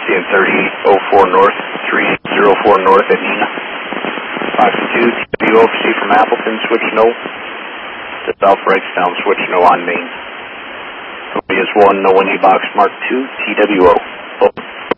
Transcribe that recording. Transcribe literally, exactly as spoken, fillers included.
seeing thirty oh four north, three oh four north at Nina. Fox two, T W O, proceed from Appleton, switch no. To South Wrightstown, switch no on main. Cody is one, no windy box, mark two, T W O.